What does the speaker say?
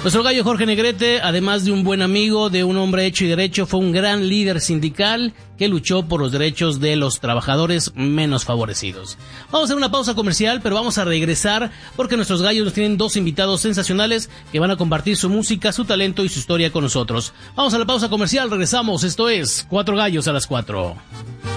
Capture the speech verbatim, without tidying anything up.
Nuestro gallo Jorge Negrete, además de un buen amigo, de un hombre hecho y derecho, fue un gran líder sindical que luchó por los derechos de los trabajadores menos favorecidos. Vamos a hacer una pausa comercial, pero vamos a regresar porque nuestros gallos nos tienen dos invitados sensacionales que van a compartir su música, su talento y su historia con nosotros. Vamos a la pausa comercial, regresamos. Esto es Cuatro Gallos a las Cuatro.